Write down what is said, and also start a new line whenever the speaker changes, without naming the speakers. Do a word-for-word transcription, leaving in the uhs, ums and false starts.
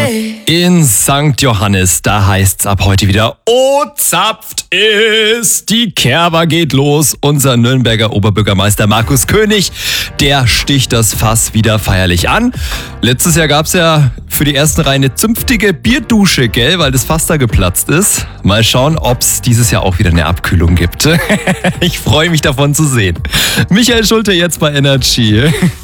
In Sankt Johannes, da heißt's ab heute wieder, oh, zapft ist, die Kerber geht los. Unser Nürnberger Oberbürgermeister Markus König, der sticht das Fass wieder feierlich an. Letztes Jahr gab's ja für die ersten Reihen eine zünftige Bierdusche, gell, weil das Fass da geplatzt ist. Mal schauen, ob's dieses Jahr auch wieder eine Abkühlung gibt. Ich freue mich davon zu sehen. Michael Schulte jetzt bei Energy.